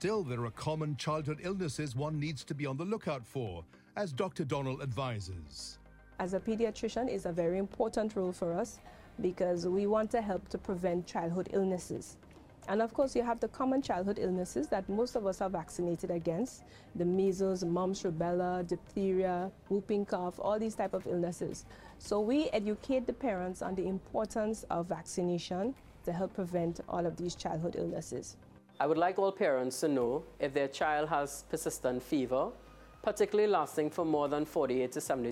Still, there are common childhood illnesses one needs to be on the lookout for, as Dr. Donald advises. As a pediatrician, it's a very important role for us because we want to help to prevent childhood illnesses. And of course, you have the common childhood illnesses that most of us are vaccinated against: the measles, mumps, rubella, diphtheria, whooping cough, all these type of illnesses. So we educate the parents on the importance of vaccination to help prevent all of these childhood illnesses. I would like all parents to know if their child has persistent fever, particularly lasting for more than 48 to 72